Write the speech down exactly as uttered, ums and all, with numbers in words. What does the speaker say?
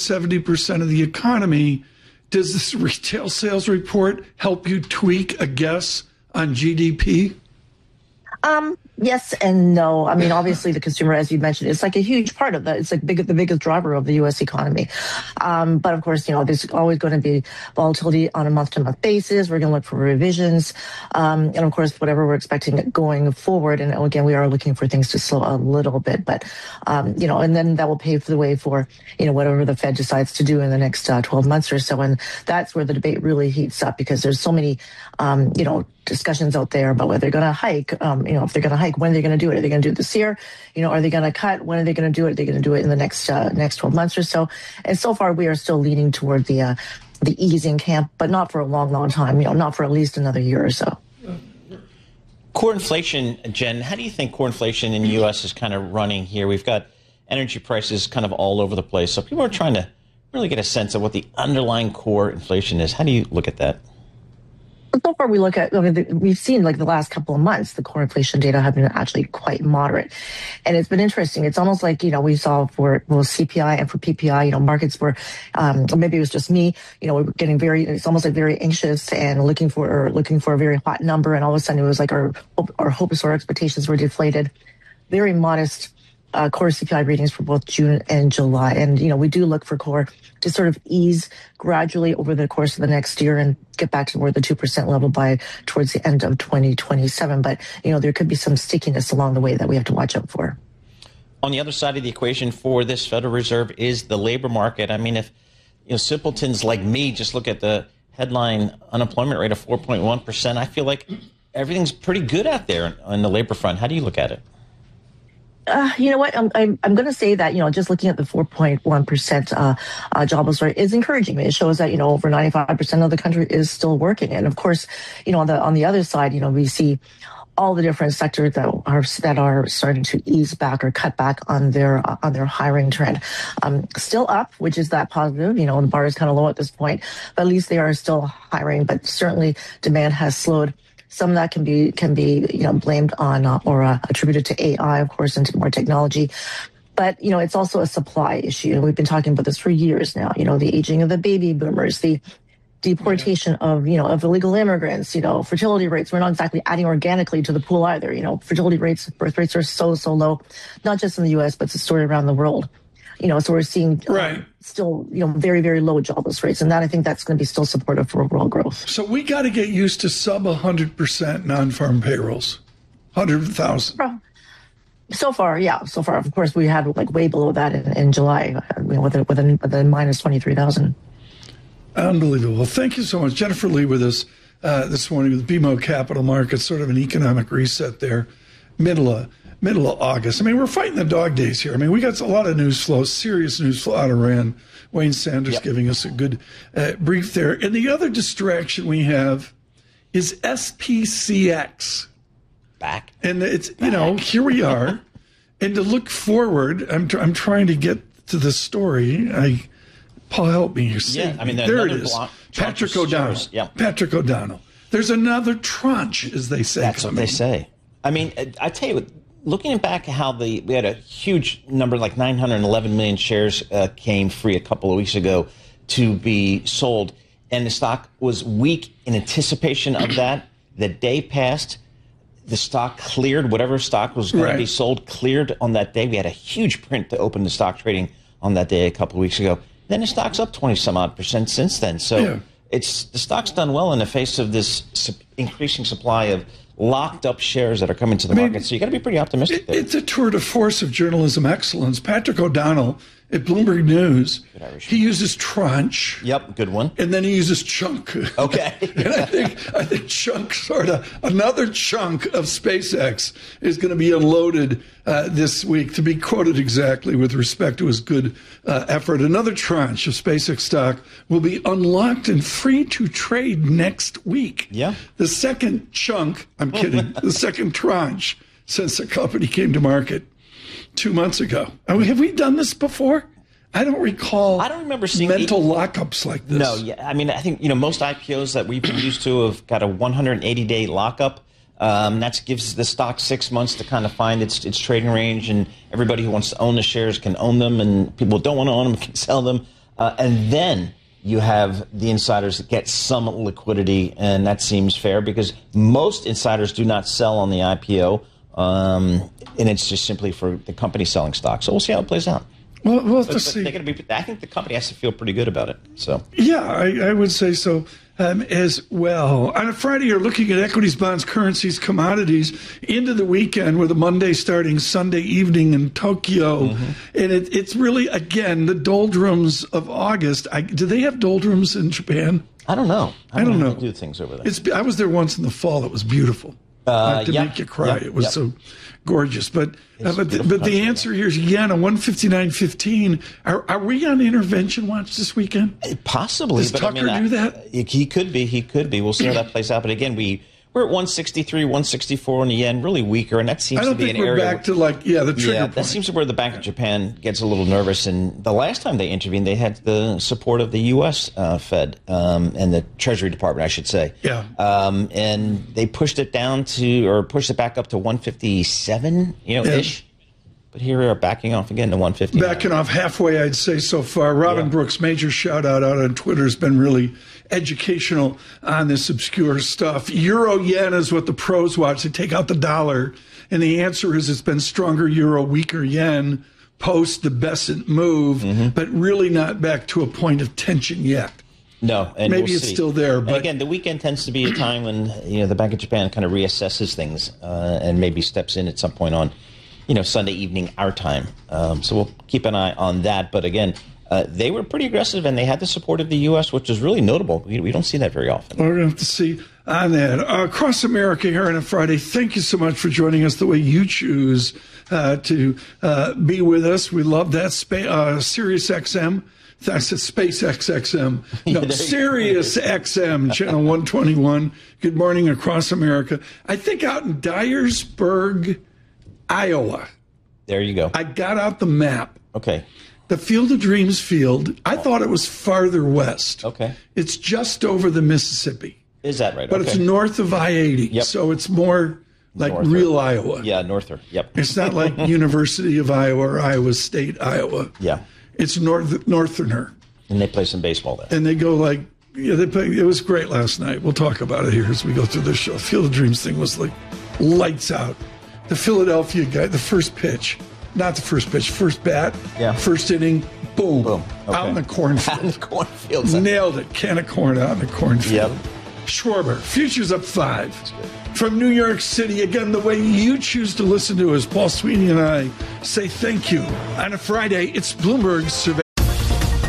seventy percent of the economy. Does this retail sales report help you tweak a guess on G D P? Um, yes and no. I mean, obviously, the consumer, as you mentioned, is like a huge part of that. It's like big, the biggest driver of the U S economy. Um, but of course, you know, there's always going to be volatility on a month-to-month basis. We're going to look for revisions, um, and of course, whatever we're expecting going forward. And again, we are looking for things to slow a little bit, but um, you know, and then that will pave the way for you know whatever the Fed decides to do in the next uh, twelve months or so. And that's where the debate really heats up because there's so many, um, you know. discussions out there about whether they're going to hike, um, you know, if they're going to hike, when they're going to do it. Are they going to do it this year? You know, are they going to cut? When are they going to do it? Are they going to do it in the next uh, next twelve months or so? And so far, we are still leaning toward the uh, the easing camp, but not for a long, long time. You know, not for at least another year or so. Core inflation, Jen, how do you think core inflation in the U S is kind of running here? We've got energy prices kind of all over the place. So people are trying to really get a sense of what the underlying core inflation is. How do you look at that? So far, we look at, I mean, we've seen like the last couple of months, the core inflation data have been actually quite moderate. And it's been interesting. It's almost like, you know, we saw for well, C P I and for P P I, you know, markets were, um, or maybe it was just me, you know, we were getting very, it's almost like very anxious and looking for, or looking for a very hot number. And all of a sudden it was like our, our hopes or expectations were deflated. Very modest Uh, core C P I readings for both June and July. And, you know, we do look for core to sort of ease gradually over the course of the next year and get back to more the two percent level by towards the end of twenty twenty-seven. But, you know, there could be some stickiness along the way that we have to watch out for. On the other side of the equation for this Federal Reserve is the labor market. I mean, if, you know, simpletons like me just look at the headline unemployment rate of four point one percent, I feel like everything's pretty good out there on the labor front. How do you look at it? Uh, you know what? I'm I'm, I'm going to say that, you know, just looking at the four point one percent uh, uh, jobless rate is encouraging me. It shows that, you know, over ninety-five percent of the country is still working. And of course, you know, on the on the other side, you know, we see all the different sectors that are that are starting to ease back or cut back on their uh, on their hiring trend. Um, still up, which is that positive. You know, the bar is kind of low at this point, but at least they are still hiring. But certainly, demand has slowed. Some of that can be can be you know blamed on uh, or uh, attributed to A I, of course, and to more technology. But you know, it's also a supply issue, and we've been talking about this for years now. You know, the aging of the baby boomers, the deportation of you know of illegal immigrants. You know, fertility rates. We're not exactly adding organically to the pool either. You know, fertility rates, birth rates are so so low, not just in the U S, but it's a story around the world. You know, so we're seeing right. um, still, you know, very, very low jobless rates. And that, I think that's going to be still supportive for overall growth. So we got to get used to sub one hundred percent non-farm payrolls, one hundred thousand. So far, yeah. So far, of course, we had like way below that in, in July, you know, with a, with a, with a minus twenty-three thousand. Unbelievable. Thank you so much. Jennifer Lee with us uh, this morning with B M O Capital Markets, sort of an economic reset there, middle of Middle of August. I mean, we're fighting the dog days here. I mean, we got a lot of news flow, serious news flow out of Iran. Wayne Sanders yep. giving us a good uh, brief there. And the other distraction we have is S P C X. Back. And it's, Back. you know, here we are. And to look forward, I'm, tr- I'm trying to get to the story. I, Paul, help me here. Yeah, I mean, there it is. Block, Patrick O'Donnell. Yep. Patrick O'Donnell. There's another tranche, as they say. That's coming. what they say. I mean, I tell you, looking back at how the we had a huge number, like nine hundred eleven million shares uh, came free a couple of weeks ago to be sold, and the stock was weak in anticipation of that. The day passed, the stock cleared, whatever stock was going right. to be sold, cleared on that day. We had a huge print to open the stock trading on that day a couple of weeks ago. Then the stock's up twenty some odd percent since then. So yeah. it's the stock's done well in the face of this su- increasing supply of locked up shares that are coming to the I mean, market. So you got to be pretty optimistic there. It's a tour de force of journalism excellence. Patrick O'Donnell at Bloomberg News, he uses tranche. Yep, good one. And then he uses chunk. Okay. And I think I think chunk sort of, another chunk of SpaceX is going to be unloaded uh, this week, to be quoted exactly with respect to his good uh, effort. Another tranche of SpaceX stock will be unlocked and free to trade next week. Yeah. The second chunk, I'm kidding, the second tranche since the company came to market two months ago. I mean, have we done this before? I don't recall. I don't remember seeing mental eight, lockups like this. No, yeah. I mean, I think, you know, most I P Os that we've been used to have got a one hundred eighty day lockup. Um, that gives the stock six months to kind of find its its trading range, and everybody who wants to own the shares can own them, and people who don't want to own them can sell them. Uh, and then you have the insiders that get some liquidity, and that seems fair because most insiders do not sell on the I P O, um, and it's just simply for the company selling stock. So we'll see how it plays out. Well, we'll have but, to but see. They're gonna be, I think the company has to feel pretty good about it. So yeah, I, I would say so um, as well. On a Friday, you're looking at equities, bonds, currencies, commodities into the weekend with a Monday starting Sunday evening in Tokyo, mm-hmm. and it, it's really again the doldrums of August. I, do they have doldrums in Japan? I don't know. I don't, I don't know. know. How they do things over there. It's. I was there once in the fall. It was beautiful. Uh, like to yep, make you cry. yep, it was yep. so gorgeous. But uh, but the, but the answer here is yen on one fifty-nine fifteen. Are are we on intervention watch this weekend? Possibly. Does but Tucker I mean, do I, that? He could be. He could be. We'll see how that plays out. But again, we we're at one sixty-three, one sixty-four in the yen, really weaker, and that seems I don't to be think an we're area. back to like yeah the trigger yeah, point. that seems to be where the Bank of Japan gets a little nervous. And the last time they intervened, they had the support of the U S uh, Fed um, and the Treasury Department, I should say. Yeah. Um, and they pushed it down to, or pushed it back up to one fifty-seven, you know, Yeah. ish. But here we are backing off again to one fifty. Backing off halfway, I'd say so far. Robin Yeah. Brooks, major shout out out on Twitter, has been really educational on this obscure stuff. Euro yen is what the pros watch. They take out the dollar, and the answer is it's been stronger euro, weaker yen post the Bessent move, Mm-hmm. but really not back to a point of tension yet. No, and Maybe we'll it's see. still there, And but again, the weekend tends to be a time when you know the Bank of Japan kind of reassesses things uh, and maybe steps in at some point on, you know, Sunday evening our time. Um, so we'll keep an eye on that. But again, uh, they were pretty aggressive and they had the support of the U S, which is really notable. We, we don't see that very often. we're going to have to see on that. Uh, across America here on a Friday, thank you so much for joining us the way you choose uh, to uh, be with us. We love that. Spa- uh, Sirius X M. I said Space X X M. No, Sirius X M, channel one twenty-one. Good morning across America. I think out in Dyersburg, Iowa. There you go. I got out the map. Okay. The Field of Dreams field, I thought it was farther west. Okay. It's just over the Mississippi. Is that right? But okay. it's north of I eighty, Yep. so it's more like Norther. real Iowa. Yeah, Norther. Yep. It's not like University of Iowa or Iowa State, Iowa. Yeah. It's north northerner. And they play some baseball there. And they go like, yeah, they play, it was great last night. We'll talk about it here as we go through this show. Field of Dreams thing was like lights out. The Philadelphia guy, the first pitch, not the first pitch, first bat, Yeah. first inning, boom, Boom. Okay. out in the cornfield. Out in the cornfields. Nailed it. Can of corn out in the cornfield. Yep. Schwarber, futures up five. From New York City, again, the way you choose to listen to us, Paul Sweeney and I say thank you. On a Friday, it's Bloomberg Survey.